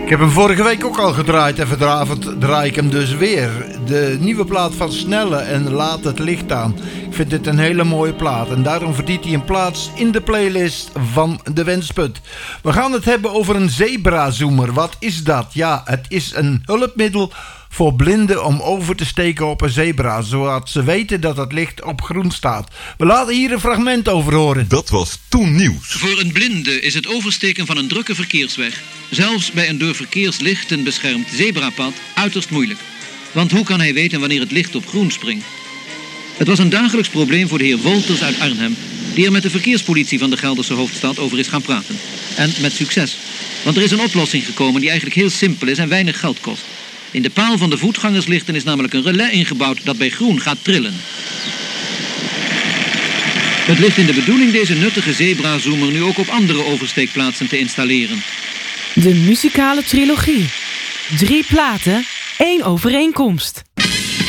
Ik heb hem vorige week ook al gedraaid en vanavond draai ik hem dus weer. De nieuwe plaat van Snelle en Laat het licht aan. Ik vind dit een hele mooie plaat en daarom verdient hij een plaats in de playlist van de Wensput. We gaan het hebben over een zebrazoomer. Wat is dat? Ja, het is een hulpmiddel voor blinden om over te steken op een zebra, zodat ze weten dat het licht op groen staat. We laten hier een fragment over horen. Dat was toen nieuws. Voor een blinde is het oversteken van een drukke verkeersweg, zelfs bij een door verkeerslichten beschermd zebrapad, uiterst moeilijk. Want hoe kan hij weten wanneer het licht op groen springt? Het was een dagelijks probleem voor de heer Wolters uit Arnhem, die er met de verkeerspolitie van de Gelderse hoofdstad over is gaan praten. En met succes. Want er is een oplossing gekomen die eigenlijk heel simpel is en weinig geld kost. In de paal van de voetgangerslichten is namelijk een relais ingebouwd dat bij groen gaat trillen. Het ligt in de bedoeling deze nuttige zebrazoomer nu ook op andere oversteekplaatsen te installeren. De muzikale trilogie. 3 platen, 1 overeenkomst.